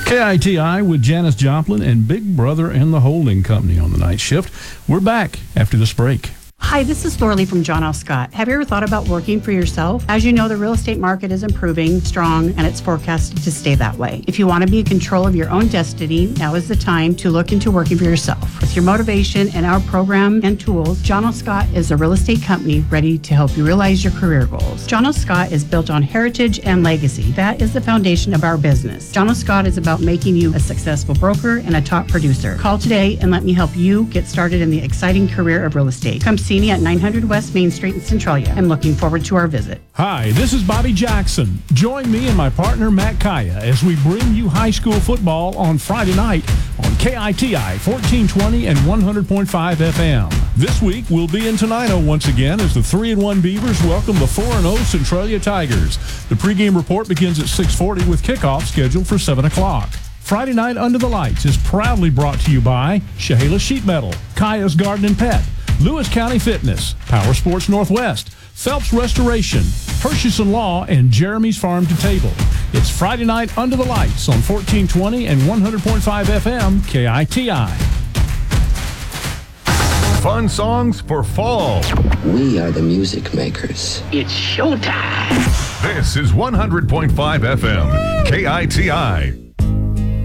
KITI with Janice Joplin and Big Brother and the Holding Company on the night shift. We're back after this break. Hi, this is Lorley from John L. Scott. Have you ever thought about working for yourself? As you know, the real estate market is improving, strong, and it's forecasted to stay that way. If you want to be in control of your own destiny, now is the time to look into working for yourself. With your motivation and our program and tools, John L. Scott is a real estate company ready to help you realize your career goals. John L. Scott is built on heritage and legacy. That is the foundation of our business. John L. Scott is about making you a successful broker and a top producer. Call today and let me help you get started in the exciting career of real estate. Come see me at 900 West Main Street in Centralia. I'm looking forward to our visit. Hi, this is Bobby Jackson. Join me and my partner Matt Kaya as we bring you high school football on Friday night on KITI 1420 and 100.5 FM. This week we'll be in Tenino once again as the 3-1 Beavers welcome the 4-0 Centralia Tigers. The pregame report begins at 6:40 with kickoff scheduled for 7 o'clock. Friday Night Under the Lights is proudly brought to you by Chehalis Sheet Metal, Kaya's Garden and Pet, Lewis County Fitness, Power Sports Northwest, Phelps Restoration, Hershison Law, and Jeremy's Farm to Table. It's Friday Night Under the Lights on 1420 and 100.5 FM KITI. Fun songs for fall. We are the music makers. It's showtime. This is 100.5 FM KITI.